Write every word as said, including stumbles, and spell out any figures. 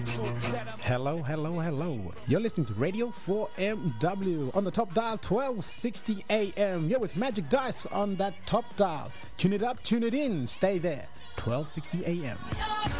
Hello, hello, hello. You're listening to Radio four M W on the top dial twelve sixty A M. You're with Magic Dice on that top dial. Tune it up, tune it in. Stay there. twelve sixty A M.